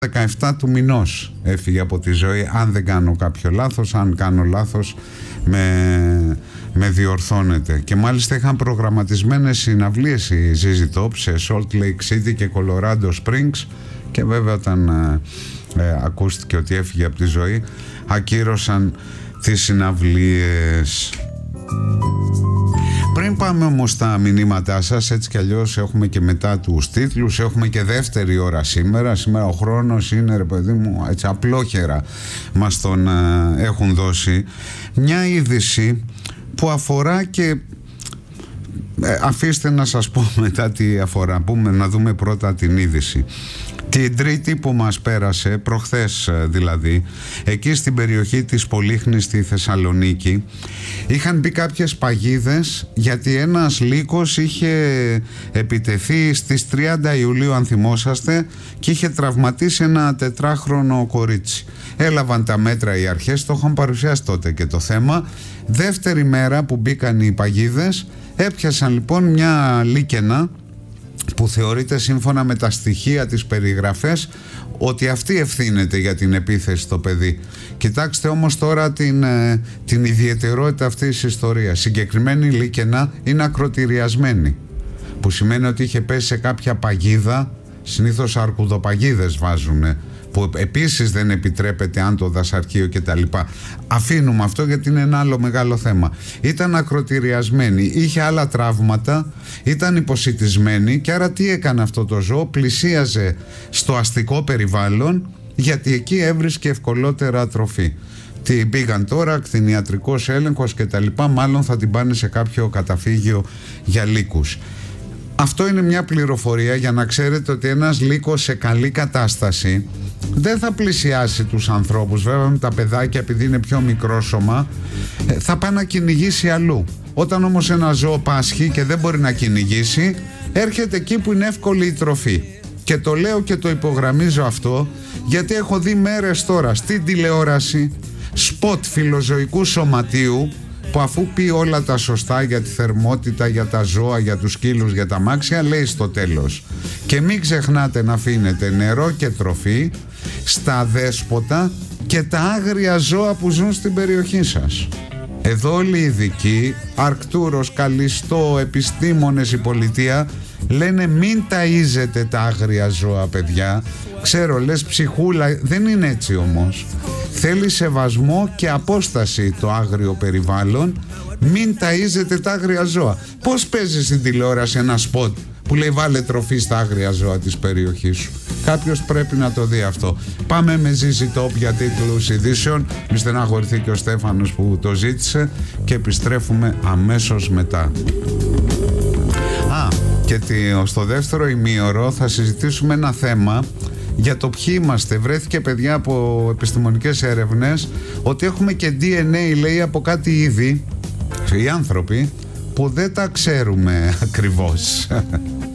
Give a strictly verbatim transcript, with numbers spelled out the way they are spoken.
δεκαεφτά του μηνός έφυγε από τη ζωή, αν δεν κάνω κάποιο λάθος. Αν κάνω λάθος με, με διορθώνετε. Και μάλιστα είχαν προγραμματισμένες συναυλίες η ζι ζι Top σε Salt Lake City και Colorado Springs, και βέβαια όταν ε, ε, ακούστηκε ότι έφυγε από τη ζωή, ακύρωσαν τις συναυλίες. Πριν πάμε όμως στα μηνύματά σας, έτσι κι αλλιώς έχουμε και μετά τους τίτλους, έχουμε και δεύτερη ώρα σήμερα. Σήμερα ο χρόνος είναι, ρε παιδί μου, έτσι απλόχερα μας τον ε, έχουν δώσει. Μια είδηση που αφορά και ε, αφήστε να σας πω μετά τι αφορά. Πούμε, να δούμε πρώτα την είδηση. Την Τρίτη που μας πέρασε, προχθές δηλαδή, εκεί στην περιοχή της Πολύχνης στη Θεσσαλονίκη, είχαν μπει κάποιες παγίδες γιατί ένας λύκος είχε επιτεθεί στις τριάντα Ιουλίου, αν θυμόσαστε, και είχε τραυματίσει ένα τετράχρονο κορίτσι. Έλαβαν τα μέτρα οι αρχές, το είχαν παρουσιάσει τότε και το θέμα. Δεύτερη μέρα που μπήκαν οι παγίδες, έπιασαν λοιπόν μια λύκαινα που θεωρείται σύμφωνα με τα στοιχεία της περιγραφές ότι αυτή ευθύνεται για την επίθεση στο παιδί. Κοιτάξτε όμως τώρα την, την ιδιαιτερότητα αυτής της ιστορίας. Συγκεκριμένη λύκαινα είναι ακροτηριασμένη, που σημαίνει ότι είχε πέσει σε κάποια παγίδα, συνήθως αρκουδοπαγίδες βάζουνε, που επίσης δεν επιτρέπεται αν το δασαρχείο και τα λοιπά. Αφήνουμε αυτό γιατί είναι ένα άλλο μεγάλο θέμα. Ήταν ακροτηριασμένη, είχε άλλα τραύματα, ήταν υποσιτισμένη, και άρα τι έκανε αυτό το ζώο? Πλησίαζε στο αστικό περιβάλλον, γιατί εκεί έβρισκε ευκολότερα τροφή. Την πήγαν τώρα, κτηνιατρικός έλεγχος και τα λοιπά, μάλλον θα την πάνε σε κάποιο καταφύγιο για λύκους. Αυτό είναι μια πληροφορία για να ξέρετε ότι ένας λύκος σε καλή κατάσταση δεν θα πλησιάσει τους ανθρώπους. Βέβαια με τα παιδάκια, επειδή είναι πιο μικρόσωμα, θα πάει να κυνηγήσει αλλού. Όταν όμως ένα ζώο πάσχει και δεν μπορεί να κυνηγήσει, έρχεται εκεί που είναι εύκολη η τροφή. Και το λέω και το υπογραμμίζω αυτό, γιατί έχω δει μέρες τώρα στην τηλεόραση σποτ φιλοζωικού σωματείου, που αφού πει όλα τα σωστά για τη θερμότητα, για τα ζώα, για τους σκύλους, για τα αμάξια, λέει στο τέλος: και μην ξεχνάτε να αφήνετε νερό και τροφή στα δέσποτα και τα άγρια ζώα που ζουν στην περιοχή σας. Εδώ όλοι οι ειδικοί, Αρκτούρος, Καλιστό, επιστήμονες, η πολιτεία, λένε μην ταΐζετε τα άγρια ζώα, παιδιά. Ξέρω, λες ψυχούλα, δεν είναι έτσι όμως. Θέλει σεβασμό και απόσταση το άγριο περιβάλλον. Μην ταΐζετε τα άγρια ζώα. Πώς παίζει στην τηλεόραση ένα σποτ που λέει βάλε τροφή στα άγρια ζώα της περιοχής σου? Κάποιος πρέπει να το δει αυτό. Πάμε με ζι ζι Top για τίτλους ειδήσεων. Μη στεναχωρηθεί και ο Στέφανος που το ζήτησε, και επιστρέφουμε αμέσως μετά. Α, και στο δεύτερο ημίωρο θα συζητήσουμε ένα θέμα για το ποιοι είμαστε. Βρέθηκε, παιδιά, από επιστημονικές έρευνες ότι έχουμε και ντι εν έι, λέει, από κάτι είδη, οι άνθρωποι, που δεν τα ξέρουμε ακριβώς.